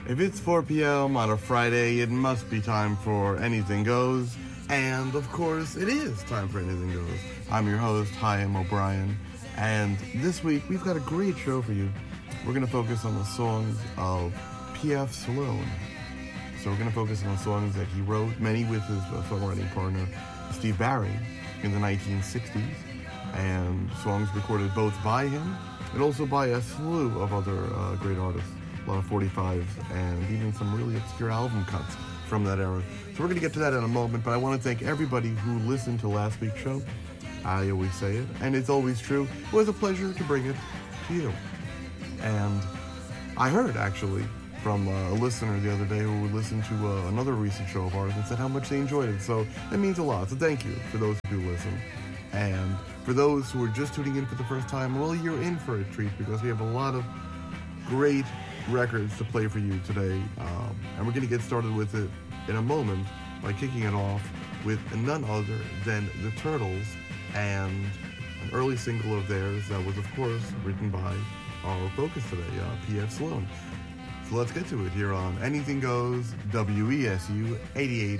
If it's 4 p.m. on a Friday, it must be time for Anything Goes. And, of course, it is time for Anything Goes. I'm your host, Chaim O'Brien. And this week, we've got a great show for you. We're going to focus on the songs of P.F. Sloan. So we're going to focus on the songs that he wrote, many with his songwriting partner, Steve Barry, in the 1960s. And songs recorded both by him and also by a slew of other great artists. A lot of 45s and even some really obscure album cuts from that era. So we're going to get to that in a moment, but I want to thank everybody who listened to last week's show. I always say it, and it's always true. It was a pleasure to bring it to you. And I heard, actually, from a listener the other day who listened to another recent show of ours and said how much they enjoyed it. So that means a lot. So thank you for those who do listen. And for those who are just tuning in for the first time, well, you're in for a treat because we have a lot of great records to play for you today. And we're going to get started with it in a moment by kicking it off with none other than the Turtles and an early single of theirs that was, of course, written by our focus today, P.F. Sloan. So let's get to it here on Anything Goes, WESU 88.